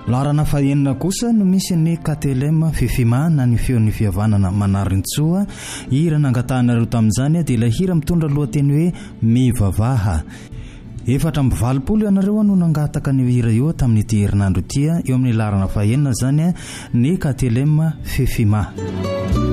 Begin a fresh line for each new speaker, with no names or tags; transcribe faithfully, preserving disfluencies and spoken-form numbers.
Larana fahenina kosa no misy ny K T L M fifimana ny feon'ny fihavanana manarintsoa. Hira nangatanareo tamin'izany dia ilay hira mitondra lohateny hoe mivavaha. Efatra amby valopolo ianareo no nangataka ny hira io tamin'ity herinandro ity eo amin'ny larana fahenina zany ny K T L M fifima.